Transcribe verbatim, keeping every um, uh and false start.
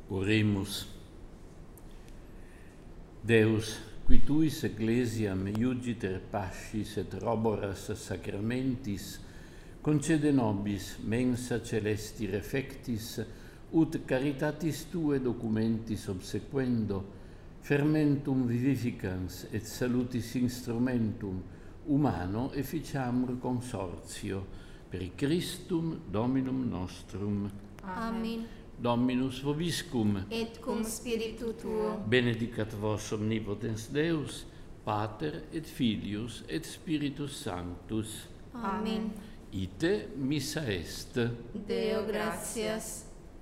Oremus. Deus, qui tuis ecclesiam iugiter pascis et roboras sacramentis, concede nobis mensa celesti refectis, ut caritatis tue documentis obsequendo, fermentum vivificans et salutis instrumentum humano efficiamur consortio, per Christum Dominum nostrum. Amen. Dominus vobiscum. Et cum spiritu tuo. Benedicat vos omnipotens Deus, Pater et Filius et Spiritus Sanctus. Amen. Ite missa est. Deo gratias.